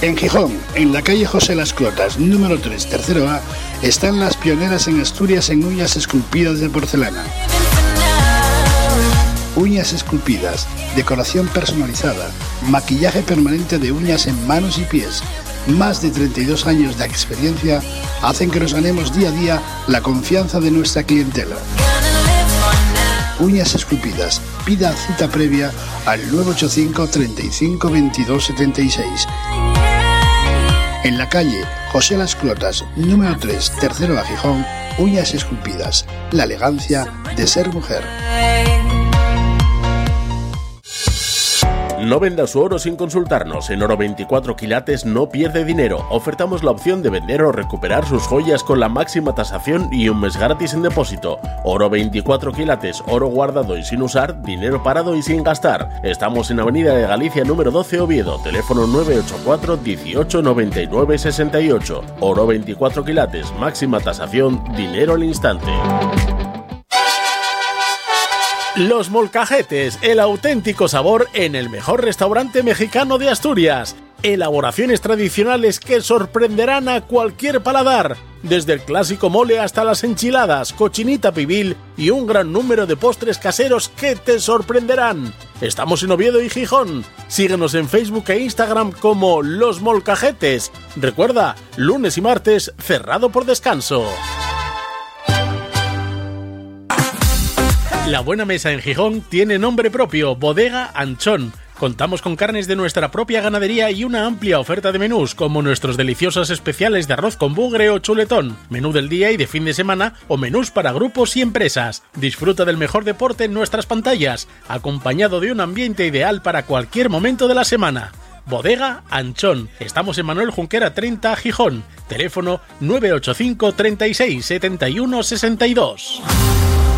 En Gijón, en la calle José Las Clotas, número 3, tercero A, están las pioneras en Asturias en uñas esculpidas de porcelana. Uñas esculpidas, decoración personalizada, maquillaje permanente de uñas en manos y pies. Más de 32 años de experiencia hacen que nos ganemos día a día la confianza de nuestra clientela. Uñas esculpidas. Pida cita previa al 985 35 22 76. En la calle José Las Clotas, número 3, tercero A, Gijón, uñas esculpidas. La elegancia de ser mujer. No venda su oro sin consultarnos. En Oro 24 quilates no pierde dinero. Ofertamos la opción de vender o recuperar sus joyas con la máxima tasación y un mes gratis en depósito. Oro 24 quilates, oro guardado y sin usar, dinero parado y sin gastar. Estamos en Avenida de Galicia número 12, Oviedo. Teléfono 984 18 99 68. Oro 24 quilates, máxima tasación, dinero al instante. Los Molcajetes, el auténtico sabor en el mejor restaurante mexicano de Asturias. Elaboraciones tradicionales que sorprenderán a cualquier paladar. Desde el clásico mole hasta las enchiladas, cochinita pibil y un gran número de postres caseros que te sorprenderán. Estamos en Oviedo y Gijón. Síguenos en Facebook e Instagram como Los Molcajetes. Recuerda, lunes y martes cerrado por descanso. La buena mesa en Gijón tiene nombre propio, Bodega Anchón. Contamos con carnes de nuestra propia ganadería y una amplia oferta de menús, como nuestros deliciosos especiales de arroz con bugre o chuletón, menú del día y de fin de semana o menús para grupos y empresas. Disfruta del mejor deporte en nuestras pantallas, acompañado de un ambiente ideal para cualquier momento de la semana. Bodega Anchón. Estamos en Manuel Junquera 30, Gijón. Teléfono 985 36 71 62.